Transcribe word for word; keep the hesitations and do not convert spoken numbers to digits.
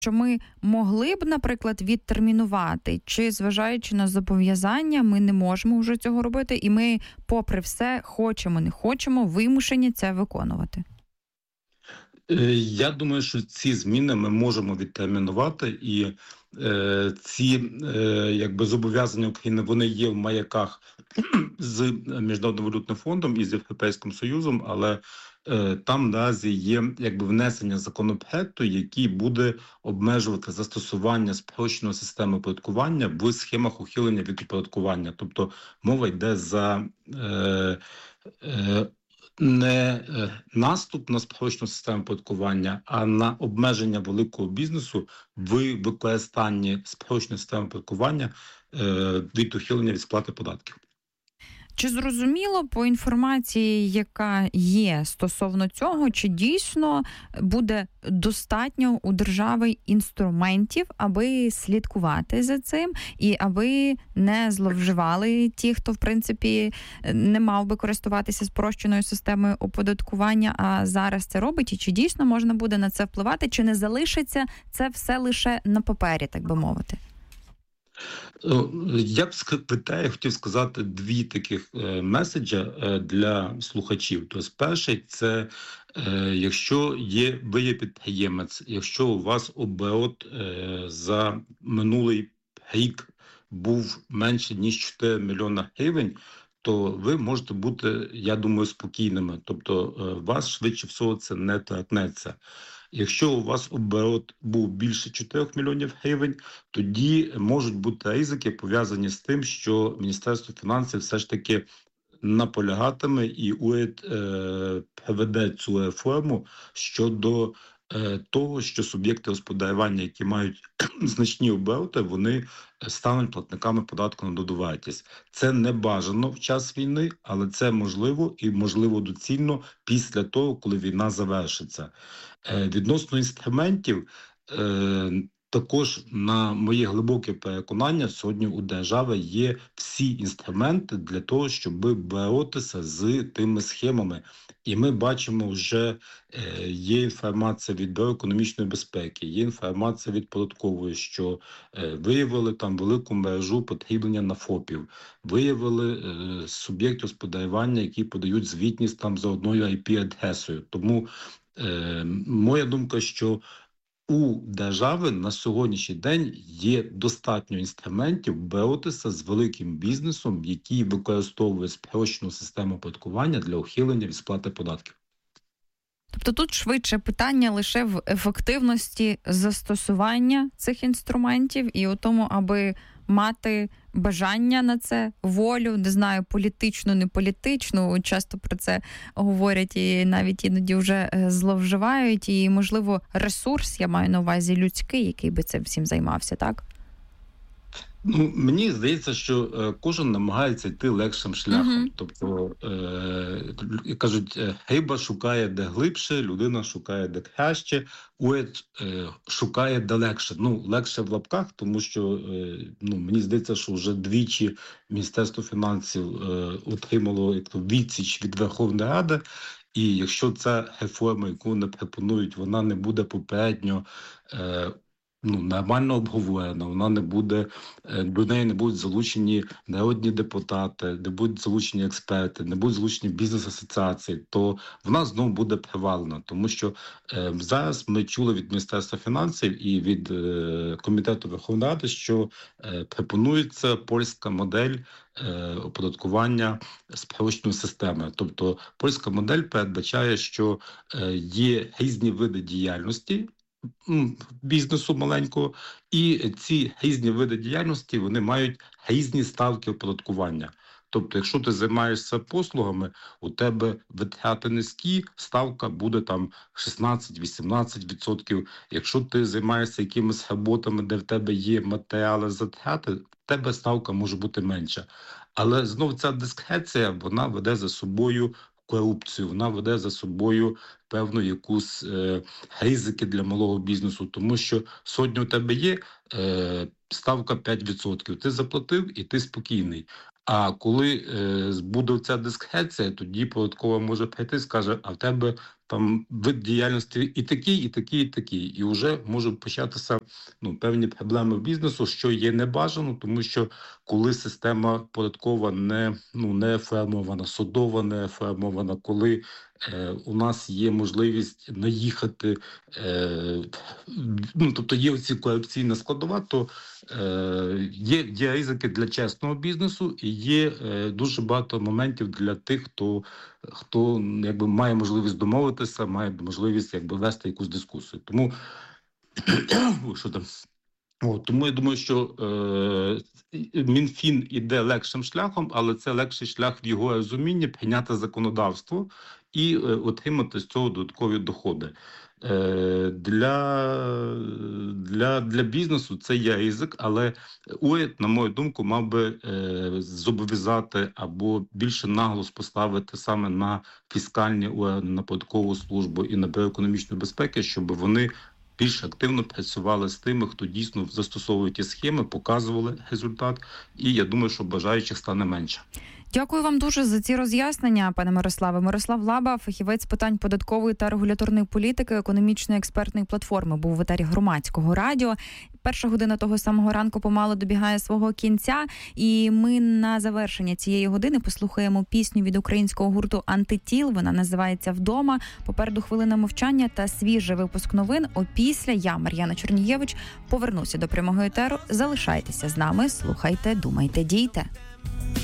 що ми могли б, наприклад, відтермінувати, чи, зважаючи на зобов'язання, ми не можемо вже цього робити, і ми, попри все, хочемо, не хочемо, вимушені це виконувати? Я думаю, що ці зміни ми можемо відтермінувати, і е, ці е, якби зобов'язання України, вони є в маяках з Міжнародним валютним фондом і з Європейським Союзом, але е, там наразі є якби внесення законопроекту, який буде обмежувати застосування спрощеної системи оподаткування в схемах ухилення від оподаткування. Тобто мова йде за е, е, не наступ на спрощену систему оподаткування, а на обмеження великого бізнесу в використанні спрощеної системи оподаткування від ухилення від сплати податків. Чи зрозуміло по інформації, яка є стосовно цього, чи дійсно буде достатньо у держави інструментів, аби слідкувати за цим і аби не зловживали ті, хто, в принципі, не мав би користуватися спрощеною системою оподаткування, а зараз це робить? І чи дійсно можна буде на це впливати, чи не залишиться це все лише на папері, так би мовити? Я б я хотів сказати дві таких е, меседжа е, для слухачів. Тобто, перший – це е, якщо є, ви є підприємець, якщо у вас оборот е, за минулий рік був менше, ніж чотири мільйони гривень, то ви можете бути, я думаю, спокійними. Тобто е, вас, швидше всього, це не торкнеться. Якщо у вас оборот був більше чотирьох мільйонів гривень, тоді можуть бути ризики, пов'язані з тим, що Міністерство фінансів все ж таки наполягатиме і уряд е, проведе цю реформу щодо е, того, що суб'єкти господарювання, які мають значні обороти, вони стануть платниками податку на додану вартість. Це не бажано в час війни, але це можливо і можливо доцільно після того, коли війна завершиться. Е, відносно інструментів, е, також, на моє глибоке переконання, сьогодні у держави є всі інструменти для того, щоб боротися з тими схемами. І ми бачимо, вже е, є інформація від Бюро економічної безпеки, є інформація від податкової, що е, виявили там велику мережу потрібнення на ФОПів, виявили е, суб'єкти господарювання, які подають звітність там за одною ай пі-адресою. Тому е, моя думка, що у держави на сьогоднішній день є достатньо інструментів боротися з великим бізнесом, який використовує спрощену систему оподаткування для ухилення від сплати податків. Тобто тут швидше питання лише в ефективності застосування цих інструментів і у тому, аби мати бажання на це, волю, не знаю, політичну, не політичну, часто про це говорять і навіть іноді вже зловживають, і, можливо, ресурс, я маю на увазі людський, який би цим всім займався, так? Ну, мені здається, що е, кожен намагається йти легшим шляхом. Uh-huh. Тобто, е, кажуть, риба шукає де глибше, людина шукає де краще, уряд е, шукає де легше. Ну, легше в лапках, тому що, е, ну, мені здається, що вже двічі Міністерство фінансів е, отримало як то, відсіч від Верховної Ради. І якщо ця реформа, яку вони пропонують, вона не буде попередньо е, ну, нормально обговорена, вона не буде, до неї не будуть залучені народні депутати, не будуть залучені експерти, не будуть залучені бізнес-асоціації, то вона знову буде провалена. Тому що е, зараз ми чули від Міністерства фінансів і від е, Комітету Верховної Ради, що е, пропонується польська модель е, оподаткування спрощеної системи. Тобто польська модель передбачає, що е, є різні види діяльності, бізнесу маленького, і ці різні види діяльності, вони мають різні ставки оподаткування. Тобто, якщо ти займаєшся послугами, у тебе витрати низькі, ставка буде там шістнадцять-вісімнадцять відсотків. Якщо ти займаєшся якимись роботами, де в тебе є матеріали затрати, в тебе ставка може бути менша. Але знову ця дискреція, вона веде за собою корупцію, вона веде за собою певну якусь е, ризики для малого бізнесу, тому що сьогодні у тебе є е, ставка п'ять відсотків, ти заплатив і ти спокійний. А коли е, буде ця дискреція, тоді податкова може прийти і скаже, а в тебе там вид діяльності і такий, і такий, і такий. І вже можуть початися ну, певні проблеми в бізнесу, що є небажано, тому що коли система податкова не, ну, не формована, судова не формована, коли е, у нас є можливість наїхати, е, ну, тобто є оці корупційна складова, то е, є, є ризики для чесного бізнесу і є е, дуже багато моментів для тих, хто, хто якби, має можливість домовитися, має можливість якби, вести якусь дискусію. Тому, що там? О, тому я думаю, що е, Мінфін іде легшим шляхом, але це легший шлях в його розумінні прийняти законодавство і е, отримати з цього додаткові доходи. Е, для, для, для бізнесу це є ризик, але уряд, на мою думку, мав би е, зобов'язати або більше наголос поставити саме на фіскальні органи, на податкову службу і на бюро економічної безпеки, щоб вони більш активно працювали з тими, хто дійсно застосовує ті схеми, показували результат, і я думаю, що бажаючих стане менше. Дякую вам дуже за ці роз'яснення, пане Мирославе. Мирослав Лаба, фахівець з питань податкової та регуляторної політики економічної експертної платформи, був в етері Громадського радіо. Перша година того самого ранку помало добігає свого кінця, і ми на завершення цієї години послухаємо пісню від українського гурту «Антитіл». Вона називається «Вдома». Попереду хвилина мовчання та свіжий випуск новин. Опісля я, Мар'яна Чернієвич, повернуся до прямого етеру. Залишайтеся з нами, слухайте, думайте, дійте.